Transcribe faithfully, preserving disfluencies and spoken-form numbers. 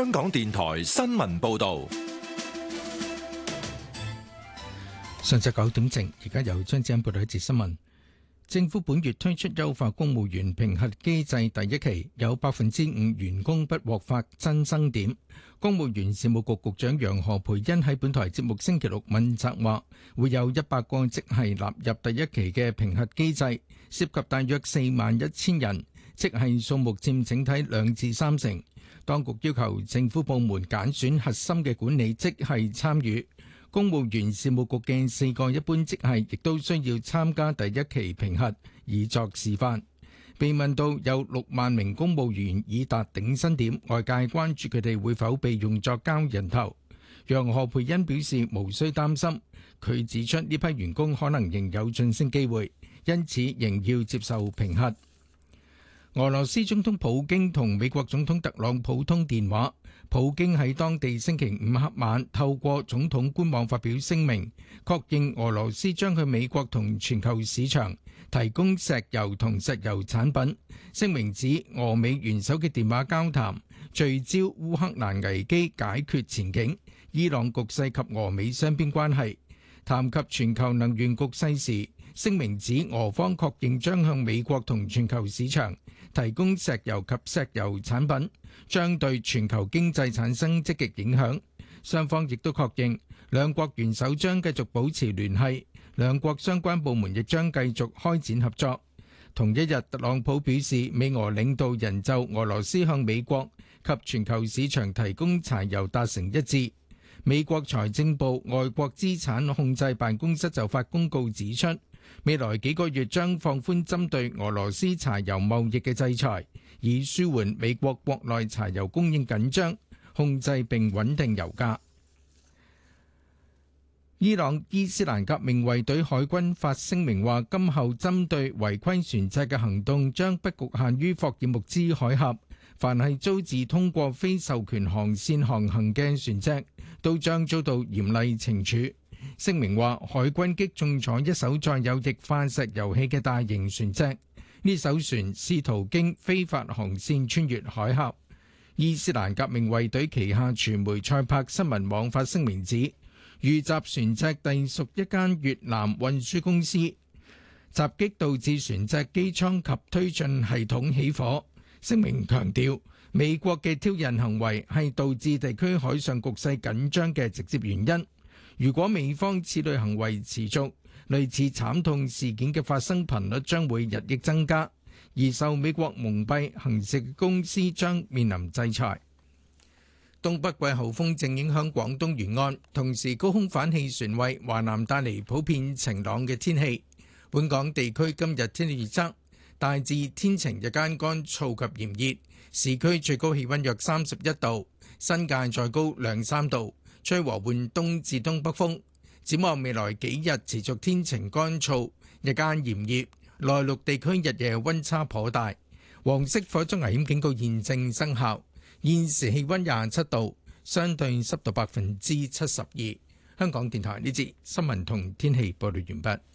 香港電台新聞報道。 上晝九點正，而家由張子欣報道一節新聞。政府本月推出優化公務員評核機制第一期，有百分之五員工不獲發增薪點。公務員事務局局長楊何蓓茵喺本台節目星期六問責話，會有一百個職系納入第一期嘅評核機制，涉及大約四萬一千人，職系數目佔整體兩至三成。當局要求政府部門揀選核心嘅管理職系參與。公務員事務局嘅四個一般職系亦都需要參加第一期評核，以作示範。被問到有六萬名公務員已達頂薪點，外界關注佢哋會否被用作交人頭。楊何蓓茵表示無需擔心，佢指出呢批員工可能仍有晉升機會，因此仍要接受評核。俄羅斯總統普京同美國總統特朗普通電話，普京喺當地星期五黑晚透過總統官網發表聲明，確認俄羅斯將去美國同全球市場提供石油同石油產品。聲明指俄美元首嘅電話交談聚焦烏克蘭危機解決前景、伊朗局勢及俄美雙邊關係。談及全球能源局勢時，聲明指俄方確認將向美國同全球市場提供石油及石油產品，將對全球經濟產生積極影響。雙方亦都確認兩國元首將繼續保持聯繫，兩國相關部門亦將繼續開展合作。同一日，特朗普表示，美俄領導人就俄羅斯向美國及全球市場提供柴油達成一致。美國財政部外國資產控制辦公室就發公告指出，未來幾個月將放寬針對俄羅斯柴油貿易嘅制裁，以舒緩美國國內柴油供應緊張，控制並穩定油價。伊朗伊斯蘭革命衛隊海軍發聲明話，今後針對違規船隻嘅行動將不局限於霍爾木茲海峽，凡係遭致通過非授權航線航行嘅船隻，都將遭到嚴厲懲處。聲明話，海軍擊中咗一艘載有液化石油氣嘅大型船隻，呢艘船試圖經非法航線穿越海峽。伊斯蘭革命衛隊旗下傳媒塞柏新聞網發聲明指，遇襲船隻隸屬一間越南運輸公司，襲擊導致船隻機艙及推進系統起火。聲明強調，美國嘅挑釁行為係導致地區海上局勢緊張嘅直接原因。如果美方此類行為持續，類似慘痛事件嘅發生頻率將會日益增加，而受美國蒙蔽行事嘅公司將面臨制裁。東北季候風正影響廣東沿岸，同時高空反氣旋為華南帶嚟普遍晴朗嘅天氣。本港地區今日天氣預測大致天晴，日間乾燥及炎熱，市區最高氣溫約三十一度，新界再高兩三度，吹和緩東至東北風。展望未來幾日持續天晴乾燥，日間炎熱，內陸地區日夜溫差頗大。黃色火災危險警告現正生效。現時氣溫廿七度，相對濕度百分之七十二。香港電台呢節新聞同天氣報道完畢。